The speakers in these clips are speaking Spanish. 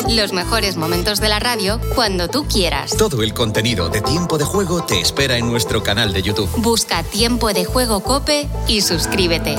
Los mejores momentos de la radio cuando tú quieras. Todo el contenido de Tiempo de Juego te espera en nuestro canal de YouTube. Busca Tiempo de Juego COPE y suscríbete.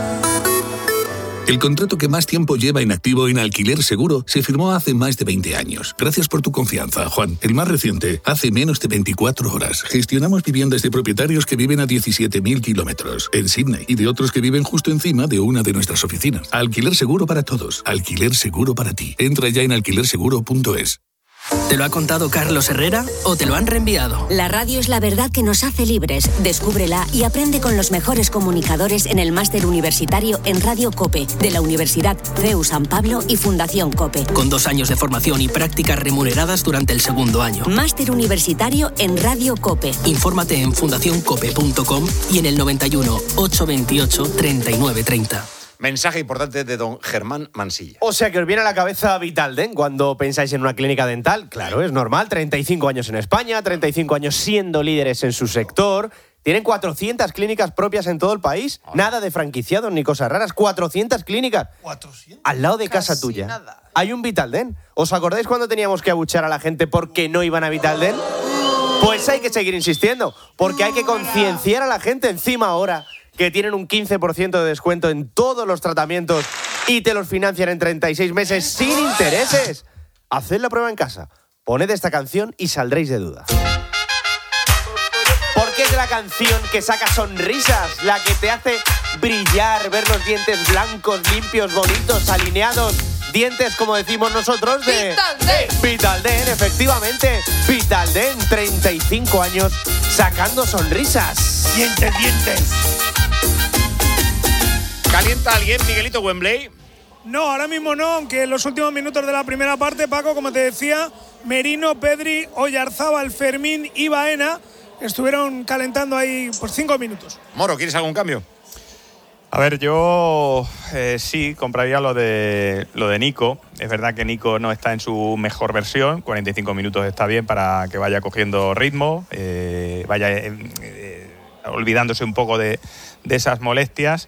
El contrato que más tiempo lleva inactivo en Alquiler Seguro se firmó hace más de 20 años. Gracias por tu confianza, Juan. El más reciente, hace menos de 24 horas. Gestionamos viviendas de propietarios que viven a 17.000 kilómetros en Sydney y de otros que viven justo encima de una de nuestras oficinas. Alquiler Seguro para todos. Alquiler Seguro para ti. Entra ya en alquilerseguro.es. ¿Te lo ha contado Carlos Herrera o te lo han reenviado? La radio es la verdad que nos hace libres. Descúbrela y aprende con los mejores comunicadores en el máster universitario en Radio COPE de la Universidad CEU San Pablo y Fundación COPE. Con 2 años de formación y prácticas remuneradas durante el segundo año. Máster universitario en Radio COPE. Infórmate en fundacioncope.com y en el 91 828 3930. Mensaje importante de don Germán Mansilla. O sea que os viene a la cabeza Vitalden cuando pensáis en una clínica dental. Claro, es normal. 35 años en España, 35 años siendo líderes en su sector. Tienen 400 clínicas propias en todo el país. Nada de franquiciados ni cosas raras. 400 clínicas. 400. Al lado de casa tuya. Nada. Hay un Vitalden. ¿Os acordáis cuando teníamos que abuchar a la gente porque no iban a Vitalden? Pues hay que seguir insistiendo. Porque hay que concienciar a la gente encima ahora que tienen un 15% de descuento en todos los tratamientos y te los financian en 36 meses sin intereses. Haced la prueba en casa, poned esta canción y saldréis de duda. Porque es la canción que saca sonrisas, la que te hace brillar, ver los dientes blancos, limpios, bonitos, alineados. Dientes, como decimos nosotros, de Vitalden, efectivamente. Vitalden, 35 años sacando sonrisas. Dientes. ¿Calienta alguien, Miguelito Wembley? No, ahora mismo no, aunque en los últimos minutos de la primera parte, Paco, como te decía, Merino, Pedri, Oyarzábal, Fermín y Baena estuvieron calentando ahí por 5 minutos. Moro, ¿quieres algún cambio? A ver, yo sí compraría lo de Nico. Es verdad que Nico no está en su mejor versión. 45 minutos está bien para que vaya cogiendo ritmo, vaya olvidándose un poco de esas molestias.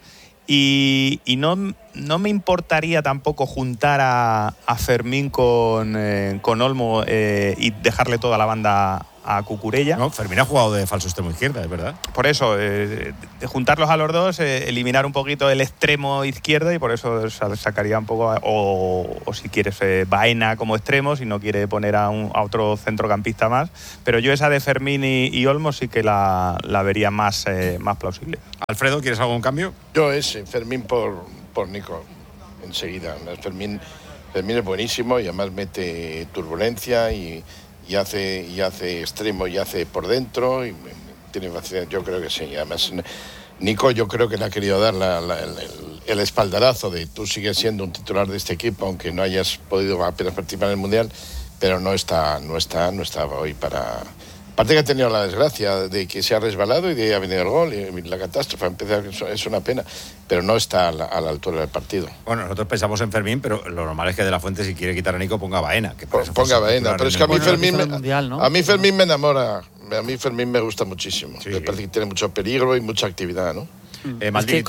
Y no me importaría tampoco juntar a Fermín con Olmo y dejarle toda la banda a Cucurella. No, Fermín ha jugado de falso extremo izquierda, es verdad. Por eso, de juntarlos a los dos, eliminar un poquito el extremo izquierdo y por eso sacaría un poco, o si quieres, Baena como extremo, si no quiere poner a otro centrocampista más. Pero yo esa de Fermín y Olmo sí que la vería más plausible. Alfredo, ¿quieres algún cambio? Yo Fermín por Nico, enseguida. Fermín es buenísimo y además mete turbulencia y hace extremo y hace por dentro y tiene facilidad. Yo creo que sí. Además, Nico yo creo que le ha querido dar el espaldarazo de tú sigues siendo un titular de este equipo, aunque no hayas podido apenas participar en el Mundial, pero no estaba hoy para... Aparte que ha tenido la desgracia de que se ha resbalado y de ahí ha venido el gol y la catástrofe. Es una pena, pero no está a la altura del partido. Bueno, nosotros pensamos en Fermín, pero lo normal es que De la Fuente, si quiere quitar a Nico, ponga a Baena. Que ponga a Baena, pero es que a mí Fermín ¿no? a mí Fermín me enamora. A mí Fermín me gusta muchísimo. Sí, me parece que tiene mucho peligro y mucha actividad, ¿no? Es que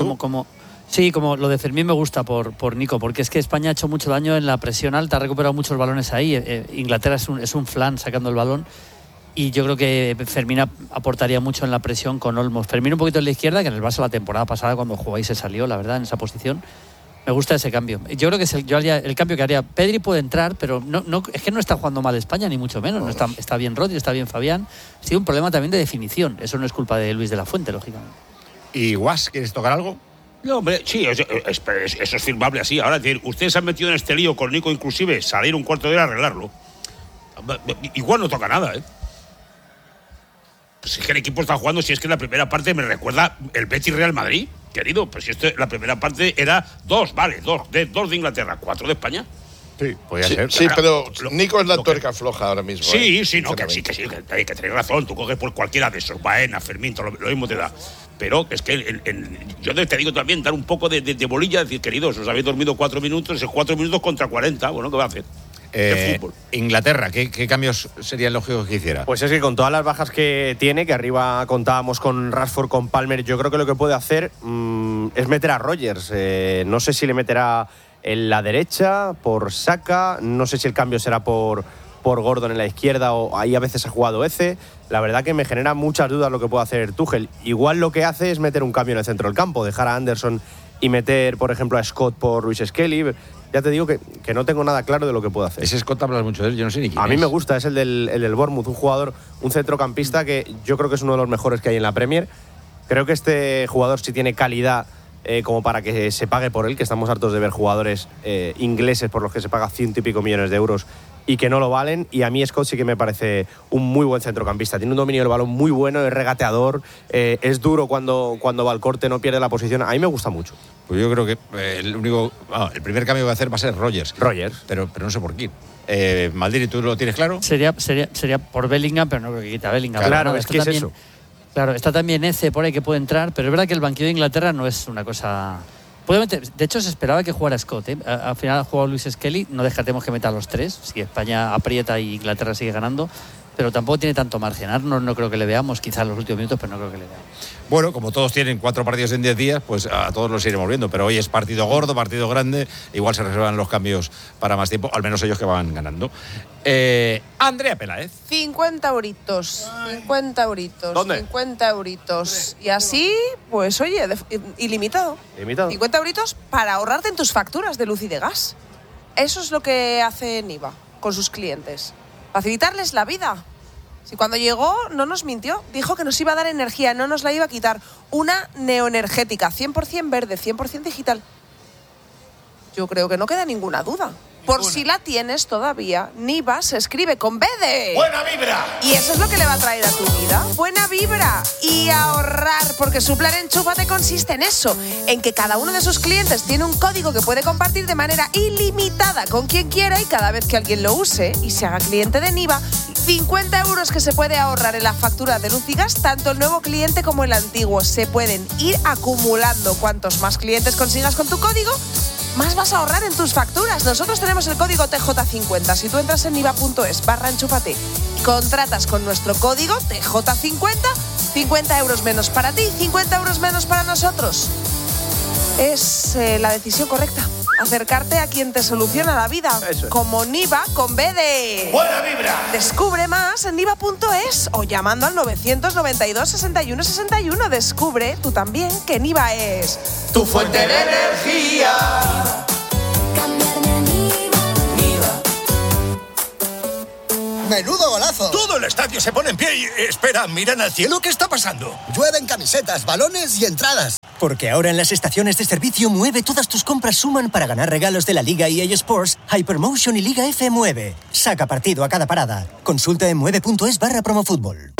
como lo de Fermín me gusta por Nico, porque es que España ha hecho mucho daño en la presión alta, ha recuperado muchos balones ahí. Inglaterra es un flan sacando el balón. Y yo creo que Fermín aportaría mucho en la presión con Olmos. Fermín un poquito en la izquierda, que en el Barça la temporada pasada cuando jugó ahí se salió, la verdad, en esa posición. Me gusta ese cambio. Yo creo que yo haría el cambio que haría. Pedri puede entrar, pero no es que no está jugando mal España, ni mucho menos. No está bien Rodri, está bien Fabián. Ha sido un problema también de definición. Eso no es culpa de Luis de la Fuente, lógicamente. ¿Y Guas, quieres tocar algo? No, hombre, sí, eso es firmable así. Ahora, decir, ustedes se han metido en este lío con Nico, inclusive salir un cuarto de hora a arreglarlo. Igual no toca nada, ¿eh? Pues es que el equipo está jugando, si es que la primera parte me recuerda el Betis Real Madrid, querido. Pues si la primera parte era 2 de Inglaterra, 4 de España. Sí, podía ser. Sí, pero Nico es la tuerca floja ahora mismo. Sí, que hay que tener razón. Tú coges por cualquiera de esos, Baena, Fermín, lo mismo te da. Pero es que yo te digo también, dar un poco de bolilla, decir, queridos, os habéis dormido 4 minutos, esos 4 minutos contra 40, bueno, ¿qué va a hacer? Inglaterra, ¿qué cambios serían lógicos que hiciera? Pues es que con todas las bajas que tiene, que arriba contábamos con Rashford, con Palmer, yo creo que lo que puede hacer es meter a Rodgers. No sé si le meterá en la derecha, por Saka. No sé si el cambio será por Gordon en la izquierda o ahí a veces ha jugado Eze. La verdad que me genera muchas dudas lo que puede hacer Tuchel. Igual lo que hace es meter un cambio en el centro del campo, dejar a Anderson y meter, por ejemplo, a Scott por Luis Skelly. Ya te digo que no tengo nada claro de lo que puede hacer. Ese Scott hablas mucho de él, yo no sé ni quién es. A mí me gusta, es el del Bournemouth, un centrocampista que yo creo que es uno de los mejores que hay en la Premier. Creo que este jugador sí tiene calidad como para que se pague por él, que estamos hartos de ver jugadores ingleses por los que se paga 100 y pico millones de euros y que no lo valen. Y a mí Scott sí que me parece un muy buen centrocampista. Tiene un dominio del balón muy bueno, es regateador, es duro cuando va al corte, no pierde la posición. A mí me gusta mucho. Pues yo creo que el primer cambio que va a hacer va a ser Rogers. Pero no sé por quién. Maldini, ¿tú lo tienes claro? Sería por Bellingham, pero no creo que quita a Bellingham. Claro, no, es que también, es eso. Claro, está también Eze por ahí que puede entrar, pero es verdad que el banquillo de Inglaterra no es una cosa... De hecho, se esperaba que jugara Scott. Al final ha jugado Luis Skelly, no descartemos que meta a los tres, si España aprieta y Inglaterra sigue ganando, pero tampoco tiene tanto margen. No creo que le veamos, quizás en los últimos minutos, pero no creo que le veamos. Bueno, como todos tienen 4 partidos en 10 días, pues a todos los iremos viendo, pero hoy es partido gordo, partido grande, igual se reservan los cambios para más tiempo, al menos ellos que van ganando. Andrea Peláez. 50 euritos. 50 euritos. ¿Dónde? 50 euritos. Y así, pues oye, ilimitado. 50 euritos para ahorrarte en tus facturas de luz y de gas. Eso es lo que hace Niva con sus clientes. Facilitarles la vida. Si cuando llegó no nos mintió, dijo que nos iba a dar energía, no nos la iba a quitar. Una neoenergética, 100% verde, 100% digital. Yo creo que no queda ninguna duda. Por si la tienes todavía, Niva se escribe con B de... ¡Buena vibra! Y eso es lo que le va a traer a tu vida. Buena vibra y ahorrar, porque su plan Enchúfate consiste en eso, en que cada uno de sus clientes tiene un código que puede compartir de manera ilimitada con quien quiera y cada vez que alguien lo use y se haga cliente de Niva, 50 euros que se puede ahorrar en la factura de luz y gas, tanto el nuevo cliente como el antiguo. Se pueden ir acumulando. Cuantos más clientes consigas con tu código, más vas a ahorrar en tus facturas. Nosotros tenemos el código TJ50. Si tú entras en niva.es/enchúfate y contratas con nuestro código TJ50, 50 euros menos para ti, 50 euros menos para nosotros. Es la decisión correcta. Acercarte a quien te soluciona la vida. Eso es. Como Niva con B de... ¡Buena vibra! Descubre más en niva.es o llamando al 992 61 61. Descubre tú también que Niva es Tu fuente de energía. ¡Menudo golazo! Todo el estadio se pone en pie y... Espera, miran al cielo, ¿qué está pasando? Llueven camisetas, balones y entradas. Porque ahora en las estaciones de servicio Mueve todas tus compras suman para ganar regalos de la Liga EA Sports, Hypermotion y Liga F Mueve. Saca partido a cada parada. Consulta en mueve.es/promofútbol.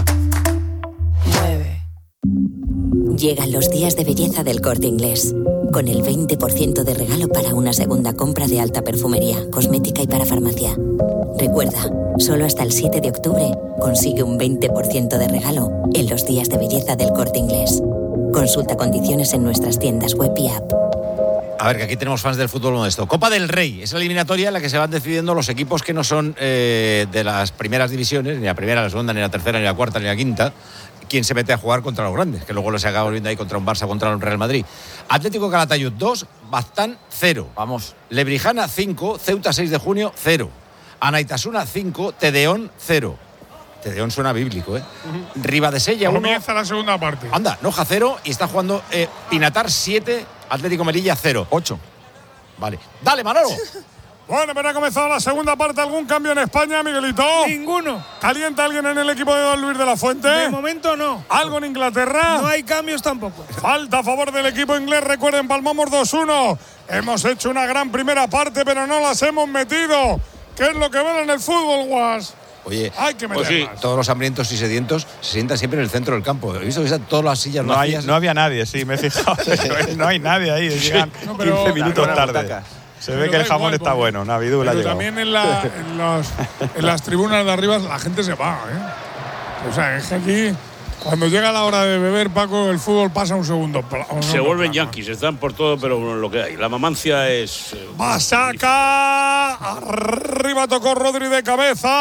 Llegan los días de belleza del Corte Inglés, con el 20% de regalo para una segunda compra de alta perfumería, cosmética y para farmacia. Recuerda, solo hasta el 7 de octubre consigue un 20% de regalo en los días de belleza del Corte Inglés. Consulta condiciones en nuestras tiendas web y app. A ver, que aquí tenemos fans del fútbol modesto. Copa del Rey, es la eliminatoria en la que se van decidiendo los equipos que no son de las primeras divisiones, ni la primera, ni la segunda, ni la tercera, ni la cuarta, ni la quinta, quién se mete a jugar contra los grandes, que luego los acabamos viendo ahí contra un Barça, contra un Real Madrid. Atlético Calatayud 2, Baztán 0. Vamos. Lebrijana 5, Ceuta 6 de junio 0. Anaitasuna 5, Tedeón 0. Tedeón suena bíblico, ¿eh? Ribadesella 1. Comienza la segunda parte. Anda, Noja 0 y está jugando Pinatar 7, Atlético Melilla 0. 8. Vale. Dale, Manolo. Bueno, pero ha comenzado la segunda parte. ¿Algún cambio en España, Miguelito? Ninguno. ¿Calienta alguien en el equipo de Don Luis de la Fuente? De momento no. ¿Algo en Inglaterra? No hay cambios tampoco. Falta a favor del equipo inglés. Recuerden, palmamos 2-1. Hemos hecho una gran primera parte, pero no las hemos metido. ¿Qué es lo que ven en el fútbol, Guas? Oye, hay que meterlas. Pues sí, todos los hambrientos y sedientos se sientan siempre en el centro del campo. He visto que están todas las sillas vacías. No había nadie, sí, me he fijado. No hay nadie ahí. Llegan 15 minutos tarde. Se ve que el jamón está bueno, Navidul ha llegado. También en las tribunas de arriba la gente se va, ¿eh? O sea, es que aquí, cuando llega la hora de beber, Paco, el fútbol pasa un segundo. Se vuelven yanquis, están por todo, pero lo que hay. La mamancia es... ¡Basaca! Arriba tocó Rodri de cabeza.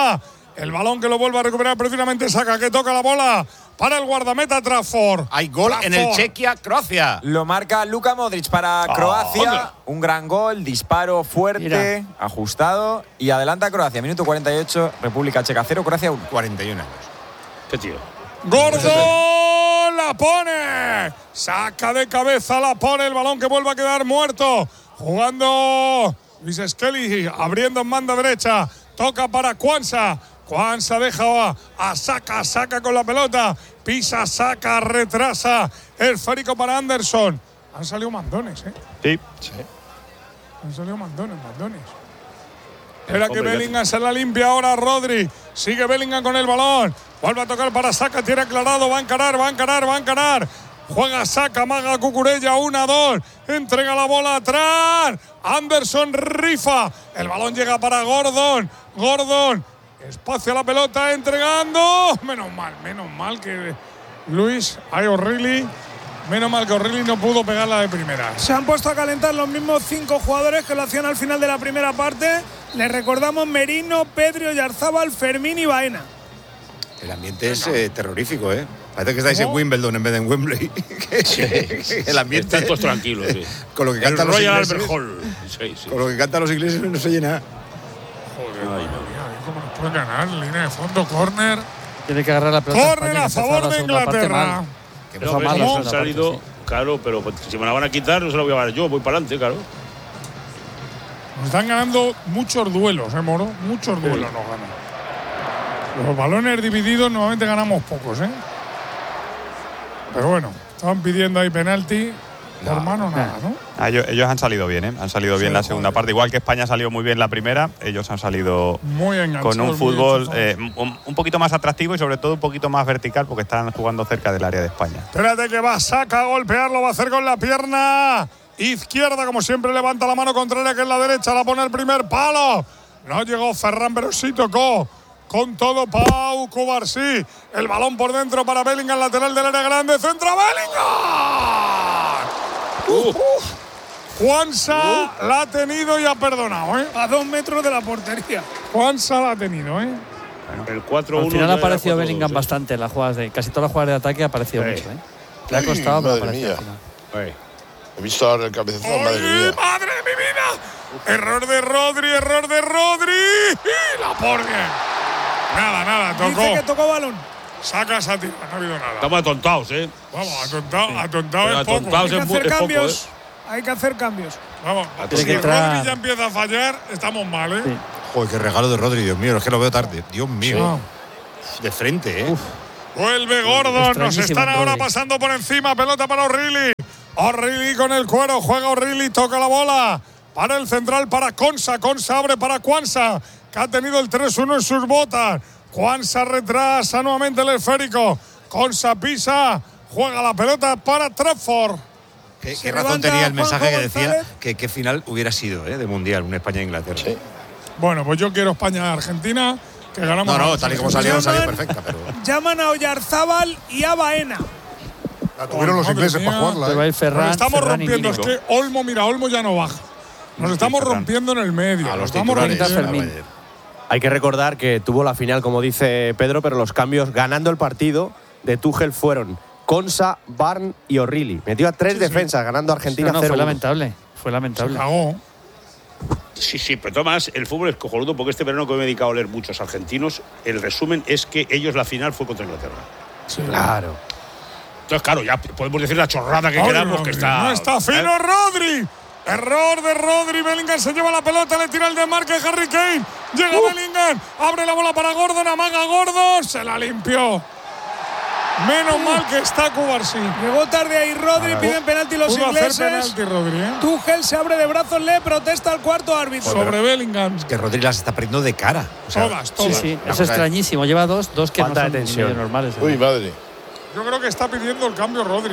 El balón que lo vuelve a recuperar precisamente Saka, que toca la bola para el guardameta Trafford. Hay gol en el Chequia-Croacia. Lo marca Luka Modric para Croacia. Un gran gol, disparo fuerte, ajustado. Y adelanta Croacia. Minuto 48, República Checa 0, Croacia 1. 41 años. ¿Qué tío? ¡Gordon la pone! Saca de cabeza, la pone. El balón que vuelve a quedar muerto. Jugando Luis Skelly, abriendo en banda derecha. Toca para Quansah. Quansah deja a Saka. Saka con la pelota. Pisa, Saka, retrasa. El esférico para Anderson. Han salido mandones, ¿eh? Sí. Han salido mandones. Espera que Bellingham se la limpia ahora Rodri. Sigue Bellingham con el balón. Vuelve a tocar para Saka. Tiene aclarado. Va a encarar. Juega Saka, amaga Cucurella, 1-2. Entrega la bola atrás. Anderson rifa. El balón llega para Gordon. Espacio a la pelota, entregando. Menos mal que Luis, O'Reilly. Menos mal que O'Reilly no pudo pegarla de primera. Se han puesto a calentar los mismos 5 jugadores que lo hacían al final de la primera parte. Les recordamos Merino, Pedri, Oyarzábal, Fermín y Baena. El ambiente es terrorífico, ¿eh? Parece que estáis en Wimbledon en vez de en Wembley. El ambiente. Están todos tranquilos, sí. Con lo que cantan los Royal ingleses. Albert Hall. Sí. Con lo que cantan los ingleses no se llena. Joder, ¿cómo nos puede ganar? Línea de fondo, córner. Tiene que agarrar la pelota. Córner a favor de Inglaterra. Pero han salido, claro, pero si me la van a quitar, no se la voy a dar yo. Voy para adelante, claro. Nos están ganando muchos duelos, Moro. Muchos duelos nos ganan. Los balones divididos normalmente ganamos pocos, Pero bueno, estaban pidiendo ahí penalti. Hermano, nada, ¿no? Ellos han salido bien, Han salido bien la segunda parte. Igual que España salió muy bien la primera, ellos han salido muy con un fútbol un poquito más atractivo y sobre todo un poquito más vertical porque están jugando cerca del área de España. Espérate que va Saka a golpearlo, va a hacer con la pierna izquierda, como siempre levanta la mano contraria que es la derecha, la pone el primer palo. No llegó Ferran, pero sí tocó. Con todo Pau Cubarsí. El balón por dentro para Bellingham, lateral del área grande. ¡Centra Bellingham! Quansah la ha tenido y ha perdonado, A 2 metros de la portería. Quansah la ha tenido, El 4-1. Al final ha aparecido Bellingham bastante en las jugadas casi todas las jugadas de ataque ha aparecido mucho, Le ha costado, pero madre mía. He visto ahora el cabezazo, madre mía. ¡Madre de mi vida! Error de Rodri. ¡Y la pone! Nada, tocó. Dice que tocó balón. Saca esa tira, no ha habido nada. Estamos atontados, Vamos, atontado es poco. Hay que hacer cambios. Hay que hacer cambios. Vamos, si Rodri ya empieza a fallar, estamos mal, Sí. Joder, qué regalo de Rodri, Dios mío, es que lo veo tarde. Dios mío. De frente, Vuelve Gordon, nos están ahora pasando por encima. Pelota para O'Reilly. O'Reilly con el cuero, juega O'Reilly, toca la bola. Para el central, para Quansah. Quansah abre para Quansah, que ha tenido el 3-1 en sus botas. Quansah retrasa nuevamente el esférico. Quansah pisa, juega la pelota para Trafford. ¿Qué razón tenía el mensaje que decía que final hubiera sido de Mundial, una España-Inglaterra? Sí. Bueno, pues yo quiero España-Argentina, que ganamos. No, tal y como salió perfecta. Pero... Llaman a Oyarzábal y a Baena. La tuvieron los ingleses para jugarla. Nos estamos rompiendo, es que Olmo ya no baja. Nos estamos rompiendo en el medio. A los titulares. Hay que recordar que tuvo la final, como dice Pedro, pero los cambios ganando el partido de Tuchel fueron Quansah, Barn y O'Reilly. Metió a 3 defensas, ganando a Argentina 0-1. Fue lamentable. Se cagó. Sí, pero Tomás, el fútbol es cojonudo porque este verano que me he dedicado a leer muchos argentinos, el resumen es que ellos la final fue contra Inglaterra. Sí, claro. Entonces, claro, ya podemos decir la chorrada que queramos, que está… No está fino Rodri. Error de Rodri. Bellingham se lleva la pelota, le tira el desmarque Harry Kane. Llega Bellingham, abre la bola para Gordon, amaga Gordon, se la limpió. Menos mal que está Cubarsí. Llegó tarde ahí Rodri, piden penalti los ingleses. Penalti, Rodri, Tuchel se abre de brazos, le protesta al cuarto árbitro. Sobre Bellingham. Es que Rodri las está perdiendo de cara. O sea, todas. Sí, es extrañísimo. Lleva dos que falta no de son tensión. medio normales. Uy, madre. Yo creo que está pidiendo el cambio Rodri,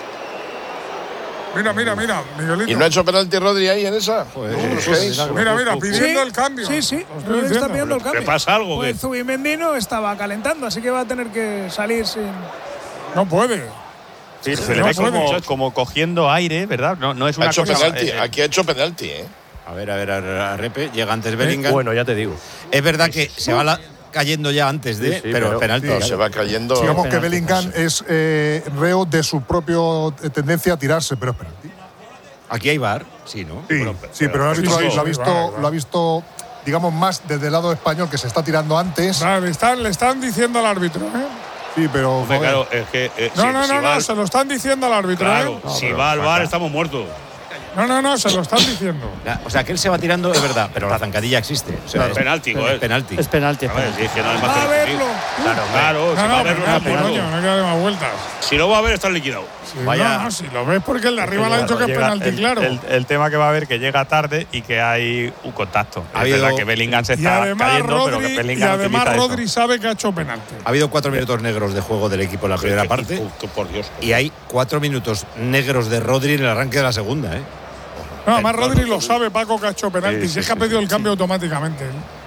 Mira, Miguelito. ¿Y no ha hecho penalti Rodri ahí en esa? Mira, pidiendo el cambio. Sí, Rodri está pidiendo el cambio. ¿Qué pasa algo? Pues Zubimendi no estaba calentando, así que va a tener que salir sin… No puede. Sí, se le ve como cogiendo aire, ¿verdad? No es una cosa… penalti. Aquí ha hecho penalti, A ver, Repe. Llega antes Bellingham. Bueno, ya te digo. Es verdad que se va cayendo ya antes de, pero penalti. Se va cayendo. Digamos que Bellingham es reo de su propia tendencia a tirarse, pero es penalti. Aquí hay VAR, sí, ¿no? Sí, pero el árbitro lo ha visto, digamos, más desde el lado español, que se está tirando antes. Le están diciendo al árbitro, ¿eh? Sí, pero. Hombre, claro, es que. No, se lo están diciendo al árbitro, claro, ¿eh? Si va al VAR, estamos muertos. No, se lo están diciendo. O sea, que él se va tirando, es verdad, pero la zancadilla existe. O sea, es penalti, es penalti. Es penalti. A ver, si es que no hay más Va que a verlo. Claro, si va a verlo, no hay que darle más vueltas. Si lo va a ver, está liquidado. No, si lo ves porque el de arriba le ha dicho que es penalti, claro. El tema que va a haber que llega tarde y que hay un contacto. Es verdad que Bellingham se está cayendo, pero que Bellingham y además utiliza Rodri sabe que ha hecho penalti. Ha habido 4 minutos negros de juego del equipo en la primera parte. Por Dios. Y hay 4 minutos negros de Rodri en el arranque de la segunda, ¿eh? No, además Rodri lo sabe, Paco, que ha hecho penalti. Si es que ha pedido el cambio automáticamente.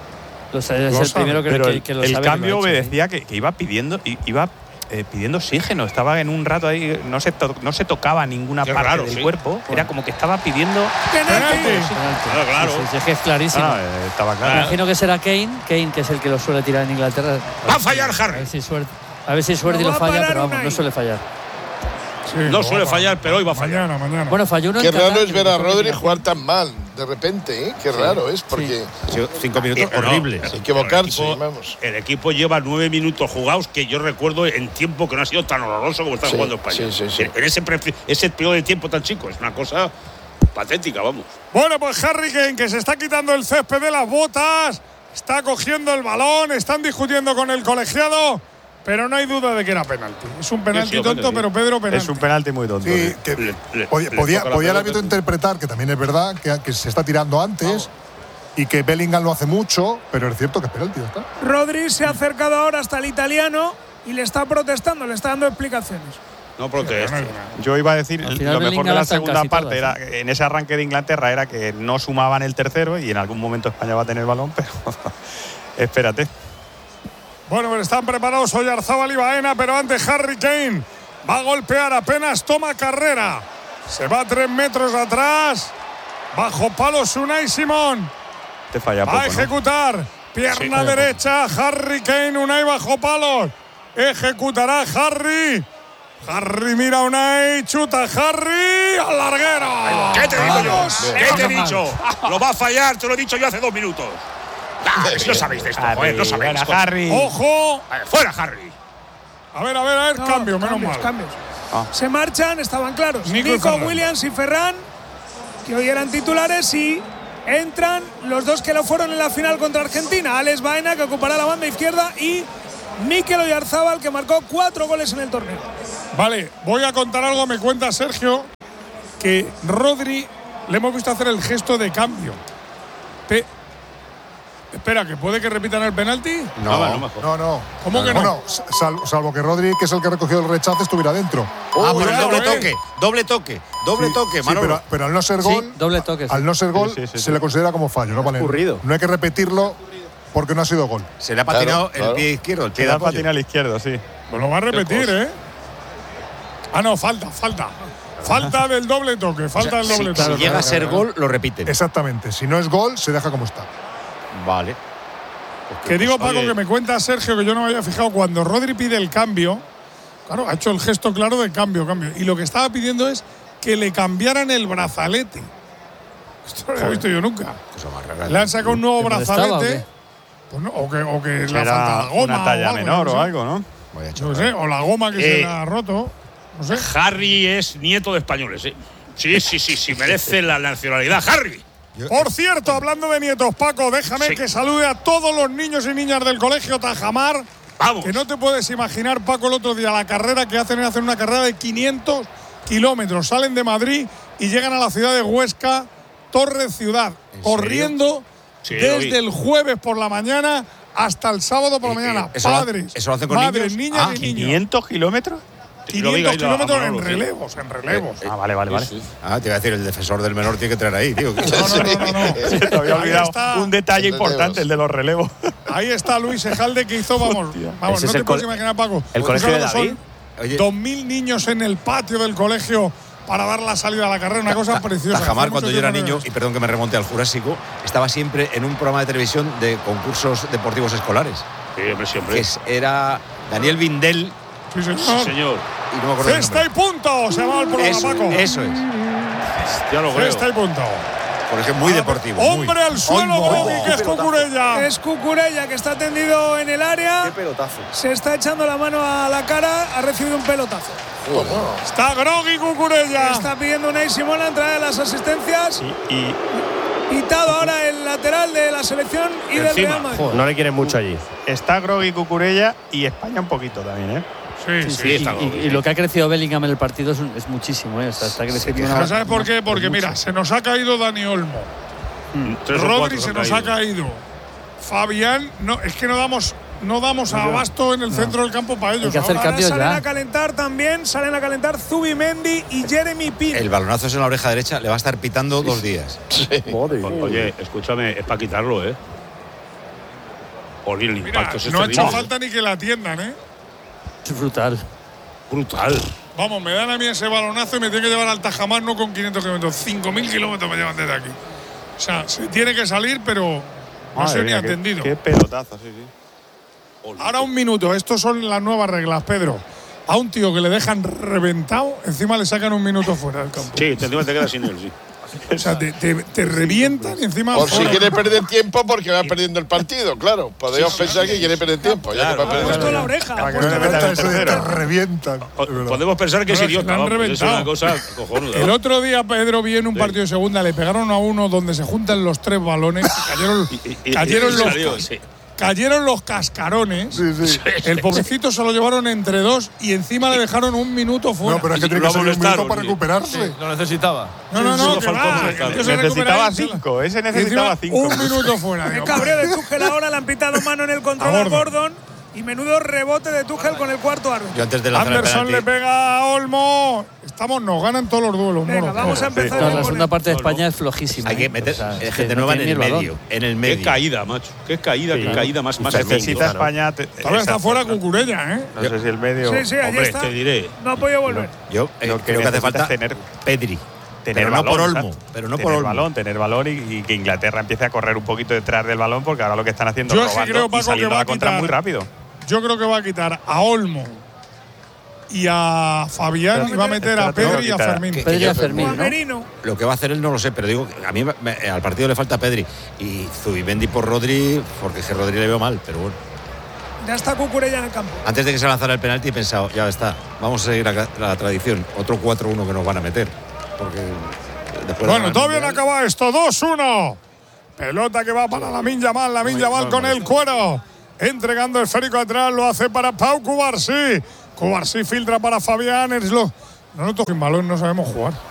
Es el primero que lo sabe. El cambio obedecía que iba pidiendo pidiendo oxígeno. Estaba en un rato ahí, no se tocaba ninguna parte del cuerpo. Era como que estaba pidiendo penalti. Claro. Sí, es que es clarísimo. Estaba claro. Me imagino que será Kane, que es el que lo suele tirar en Inglaterra. Va a fallar Harry. A ver si suerte lo falla, pero vamos, no suele fallar. Sí, no suele fallar, pero hoy va a fallar. Mañana. Bueno, falló uno. Qué raro es ver a Rodri jugar tan mal de repente, ¿eh? Qué raro es, porque. 5 minutos horribles. Equivocarse, vamos. El equipo lleva 9 minutos jugados que yo recuerdo en tiempo que no ha sido tan horroroso como está jugando España. Sí. En ese periodo de tiempo tan chico. Es una cosa patética, vamos. Bueno, pues Harry Kane, que se está quitando el césped de las botas, está cogiendo el balón, están discutiendo con el colegiado. Pero no hay duda de que era penalti. Es un penalti tonto, pero Pedro penalti. Es un penalti muy tonto. Sí, que podía el árbitro interpretar, que también es verdad, que se está tirando antes y que Bellingham lo hace mucho, pero es cierto que es penalti. ¿Está? Rodri se ha acercado ahora hasta el italiano y le está protestando, le está dando explicaciones. No protesta. Yo iba a decir, lo mejor de la segunda parte todas, era, en ese arranque de Inglaterra, era que no sumaban el tercero y en algún momento España va a tener el balón, pero espérate. Bueno, pues están preparados Oyarzábal y Baena, pero antes Harry Kane va a golpear, apenas toma carrera. Se va 3 metros atrás. Bajo palos Unai Simón. Te falla va a ejecutar. ¿No? Pierna derecha, Harry Kane, Unai bajo palos. Ejecutará Harry. Harry mira a Unai, chuta Harry al larguero. ¿Qué te digo yo? ¿Qué te he dicho? Lo va a fallar, te lo he dicho yo hace 2 minutos. No sabéis de esto, joder, no sabéis. Harry. ¡Ojo! ¡Fuera, Harry! A ver, cambio, menos mal. Cambios. Se marchan, estaban claros. Nico Williams y Ferran, que hoy eran titulares, y entran los dos que lo fueron en la final contra Argentina. Alex Baena, que ocupará la banda izquierda, y Mikel Oyarzábal, que marcó 4 goles en el torneo. Vale, voy a contar algo. Me cuenta Sergio que Rodri le hemos visto hacer el gesto de cambio. Espera, ¿que puede que repitan el penalti? No. ¿Cómo que no? No, salvo que Rodri, que es el que recogió el rechazo, estuviera dentro. Pero doble toque, Manolo. Sí, pero al no ser gol, doble toque, al no ser gol, se le considera como fallo. No hay que repetirlo porque no ha sido gol. Se le ha patinado el pie izquierdo, el pie de apoyo. Patina al izquierdo, sí. Pues lo va a repetir, ¿eh? No, falta. Falta del doble toque, del doble toque. Si llega a ser gol, lo repiten. Exactamente. Si no es gol, se deja como está. Vale. Que digo, Paco, que me cuenta Sergio, que yo no me había fijado, cuando Rodri pide el cambio, claro, ha hecho el gesto claro de cambio. Y lo que estaba pidiendo es que le cambiaran el brazalete. Esto no lo he visto yo nunca. Le han sacado un nuevo brazalete. Pues no, o que le falta la goma. Una talla menor o algo, ¿no? No sé, o la goma que se le ha roto. No sé. Harry es nieto de españoles, ¿eh? Sí, merece la nacionalidad. ¡Harry! Por cierto, hablando de nietos, Paco, déjame que salude a todos los niños y niñas del colegio Tajamar. ¡Vamos! Que no te puedes imaginar, Paco, el otro día la carrera que hacen una carrera de 500 kilómetros. Salen de Madrid y llegan a la ciudad de Huesca, Torre Ciudad, corriendo desde el jueves por la mañana hasta el sábado por la mañana. Padres, ¿eso lo hacen con madres, niños? Niñas y niños. ¿500 kilómetros? 500 kilómetros en relevos. Vale. Te iba a decir, el defensor del menor tiene que traer ahí, tío. No. Te había olvidado un detalle importante, el de los relevos. Ahí está Luis Ejalde, que hizo, vamos, no te puedes imaginar, Paco. ¿El colegio de David? 2.000 niños en el patio del colegio para dar la salida a la carrera, una cosa preciosa. Tajamar, cuando yo era niño, y perdón que me remonte al Jurásico, estaba siempre en un programa de televisión de concursos deportivos escolares. siempre. Era Daniel Vindel. Sí, señor. Sí, señor. Y no me acuerdo el Cesta y nombre. punto. Se llama el programa, Paco. Eso es. Ya lo creo. Cesta y punto. Porque es muy deportivo. Hombre al suelo, Grogui, que es Cucurella. Es Cucurella, que está tendido en el área. Qué pelotazo. Se está echando la mano a la cara. Ha recibido un pelotazo. Está Grogui Cucurella. Está pidiendo Unai Simón la entrada de las asistencias. Pitado ahora el lateral de la selección y del Real Madrid. No le quieren mucho allí. Está Grogui Cucurella y España un poquito también, ¿eh? Sí. Y lo que ha crecido Bellingham en el partido es muchísimo, ¿eh? O sea, está creciendo ¿Pero sabes por qué? Porque mira, se nos ha caído Dani Olmo. Rodri se nos ha caído. Fabián, no, es que no damos abasto en el centro del campo para ellos. Hay que hacer Ahora cambios salen ya. a calentar también, Zubimendi y Jeremy Pino. El balonazo es en la oreja derecha, le va a estar pitando 2 días. Oye, escúchame, es para quitarlo, ¿eh? Oye, el Mira, impacto es no ha hecho terrible. falta ni que la atiendan, ¿eh? Es brutal. Brutal. Vamos, me dan a mí ese balonazo y me tiene que llevar al Tajamar no con 500 kilómetros, 5.000 kilómetros me llevan desde aquí. O sea, se tiene que salir, pero no sé ni atendido. Qué pelotazo, sí. Ahora un minuto, estos son las nuevas reglas, Pedro. A un tío que le dejan reventado, encima le sacan un minuto fuera del campo. Sí, encima te quedas sin él, sí. O sea, te revientan y encima. Por si fuera. quiere perder tiempo porque va perdiendo el partido, claro. Podemos pensar que quiere perder tiempo. Ya que va a perder puesto la oreja. Para que ha puesto no la le metan oreja. el tercero. Te revientan. Podemos pensar que es No, se idiota. le han Vamos, es reventado. una cosa cojonuda. El otro día Pedro vi en un partido de segunda, le pegaron a uno donde se juntan los 3 balones, cayeron los cascarones. El pobrecito se lo llevaron entre 2 y encima le dejaron un minuto fuera. No, pero es que tiene que ser un minuto para recuperarse. Lo necesitaba. No, que va. El tío se recupera Necesitaba ahí, 5, ese y encima necesitaba 5. un minuto fuera. El Digo, cabreo de Tuchel ahora le han pitado mano en el control a Gordon. Y menudo rebote de Tuchel con el cuarto árbitro. Yo antes de lanzar el Anderson penalti, le pega a Olmo. Nos ganan todos los duelos. Venga, mono. vamos a empezar. La segunda parte de España es flojísima. hay que meter gente no nueva en tiene el ni el medio. En el medio. Qué caída, macho. Qué caída más Necesita claro. España. Todavía está fuera Cucurella, ¿eh? No sé si el medio. Sí, allí Hombre, está. te diré. No ha podido volver. Yo creo que hace falta tener Pedri. Tener Pero no balón, por Olmo. exacto. Pero no por Olmo. Tener balón y que Inglaterra empiece a correr un poquito detrás del balón, porque ahora lo que están haciendo Yo es es que robando creo, y Paco, que saliendo va a a la contra quitar- muy rápido. Yo creo que va a quitar a Olmo y a Fabián y va a meter a Pedri y a Fermín. Pedri y a Fermín, O a ¿no? Merino. Lo que va a hacer él no lo sé, pero digo, a mí al partido le falta Pedri. Y Zubimendi por Rodri, porque es que Rodri le veo mal, pero bueno. Ya está Cucurella en el campo. Antes de que se lanzara el penalti he pensado, ya está, vamos a seguir la tradición. Otro 4-1 que nos van a meter. Porque después Bueno, todavía no acaba esto. 2-1. Pelota que va para Lamine Yamal con el cuero. Entregando el esférico atrás, lo hace para Pau Cubarsí. Cubarsí filtra para Fabián. No noto que en balón no sabemos jugar.